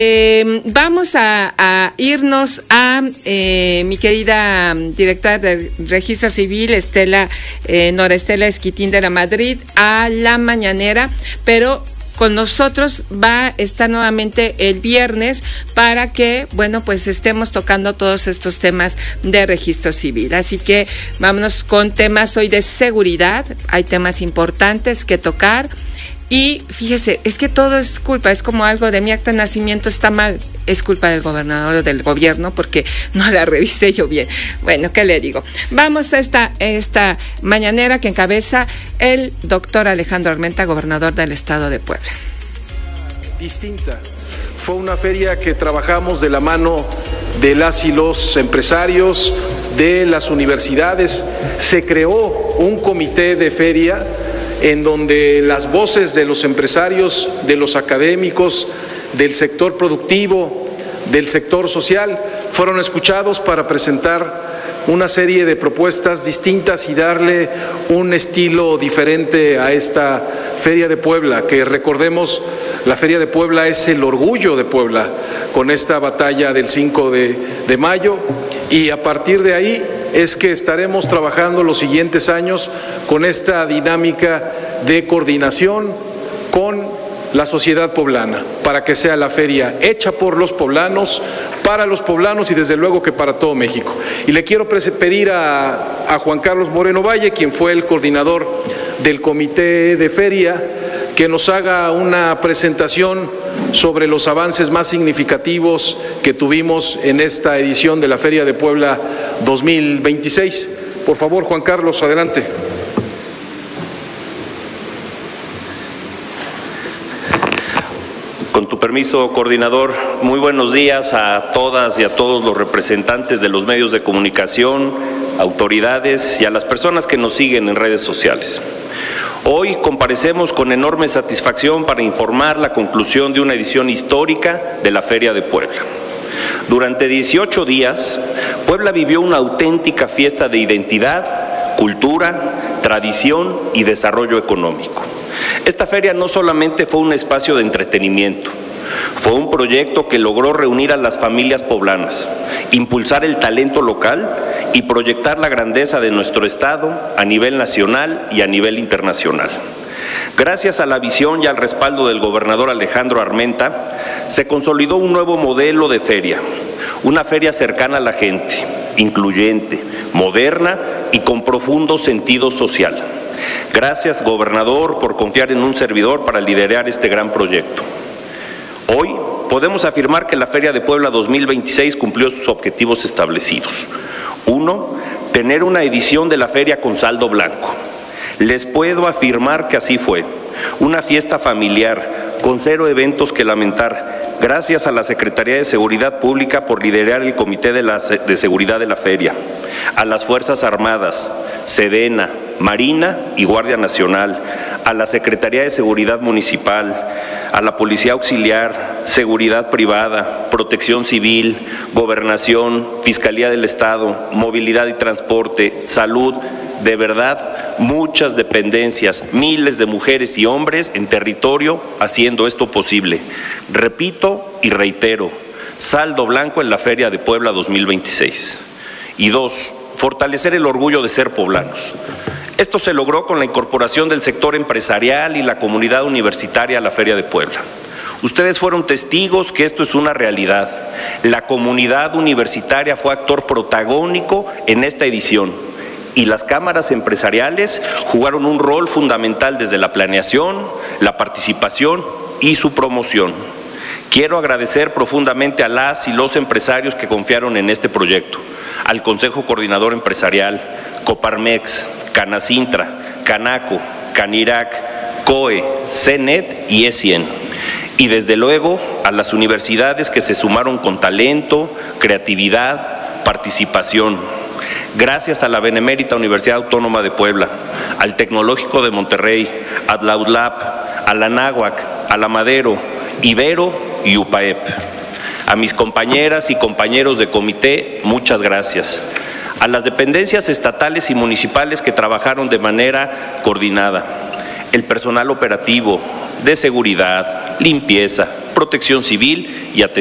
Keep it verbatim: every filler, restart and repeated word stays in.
Eh, vamos a, a irnos a eh, mi querida directora de Registro Civil, Estela, eh, Nora Estela Esquitín de la Madrid, a la mañanera, pero con nosotros va a estar nuevamente el viernes para que, bueno, pues estemos tocando todos estos temas de registro civil. Así que vámonos con temas hoy de seguridad, hay temas importantes que tocar. Y fíjese, es que todo es culpa, es como algo de mi acta de nacimiento está mal, es culpa del gobernador o del gobierno porque no la revisé yo bien. Bueno, ¿qué le digo? Vamos a esta, esta mañanera que encabeza el doctor Alejandro Armenta, gobernador del estado de Puebla. Distinta. Fue una feria que trabajamos de la mano de las y los empresarios, de las universidades. Se creó un comité de feria en donde las voces de los empresarios, de los académicos, del sector productivo, del sector social, fueron escuchados para presentar una serie de propuestas distintas y darle un estilo diferente a esta Feria de Puebla, que recordemos, la Feria de Puebla es el orgullo de Puebla, con esta batalla del cinco de mayo, y a partir de ahí es que estaremos trabajando los siguientes años con esta dinámica de coordinación con la sociedad poblana, para que sea la feria hecha por los poblanos, para los poblanos y desde luego que para todo México. Y le quiero pedir a, a Juan Carlos Moreno Valle, quien fue el coordinador del comité de feria, que nos haga una presentación sobre los avances más significativos que tuvimos en esta edición de la Feria de Puebla dos mil veintiséis. Por favor, Juan Carlos, adelante. Con tu permiso, coordinador, muy buenos días a todas y a todos los representantes de los medios de comunicación, autoridades y a las personas que nos siguen en redes sociales. Hoy comparecemos con enorme satisfacción para informar la conclusión de una edición histórica de la Feria de Puebla. Durante dieciocho días, Puebla vivió una auténtica fiesta de identidad, cultura, tradición y desarrollo económico. Esta feria no solamente fue un espacio de entretenimiento, fue un proyecto que logró reunir a las familias poblanas, impulsar el talento local y proyectar la grandeza de nuestro estado a nivel nacional y a nivel internacional. Gracias a la visión y al respaldo del gobernador Alejandro Armenta, se consolidó un nuevo modelo de feria, una feria cercana a la gente, incluyente, moderna y con profundo sentido social. Gracias, gobernador, por confiar en un servidor para liderar este gran proyecto. Hoy podemos afirmar que la Feria de Puebla dos mil veintiséis cumplió sus objetivos establecidos. Uno, tener una edición de la feria con saldo blanco. Les puedo afirmar que así fue. Una fiesta familiar, con cero eventos que lamentar, gracias a la Secretaría de Seguridad Pública por liderar el Comité de, la, de Seguridad de la Feria, a las Fuerzas Armadas, Sedena, Marina y Guardia Nacional, a la Secretaría de Seguridad Municipal, a la Policía Auxiliar, Seguridad Privada, Protección Civil, Gobernación, Fiscalía del Estado, Movilidad y Transporte, Salud, de verdad, muchas dependencias, miles de mujeres y hombres en territorio haciendo esto posible. Repito y reitero, saldo blanco en la Feria de Puebla dos mil veintiséis. Y dos, fortalecer el orgullo de ser poblanos. Esto se logró con la incorporación del sector empresarial y la comunidad universitaria a la Feria de Puebla. Ustedes fueron testigos que esto es una realidad. La comunidad universitaria fue actor protagónico en esta edición y las cámaras empresariales jugaron un rol fundamental desde la planeación, la participación y su promoción. Quiero agradecer profundamente a las y los empresarios que confiaron en este proyecto, al Consejo Coordinador Empresarial, Coparmex, Canacintra, Canaco, Canirac, COE, CENET y ESIEN. Y desde luego a las universidades que se sumaron con talento, creatividad, participación. Gracias a la Benemérita Universidad Autónoma de Puebla, al Tecnológico de Monterrey, a Adlaulab, a la Anáhuac, a la Madero, Ibero y UPAEP. A mis compañeras y compañeros de comité, muchas gracias. A las dependencias estatales y municipales que trabajaron de manera coordinada, el personal operativo, de seguridad, limpieza, protección civil y atención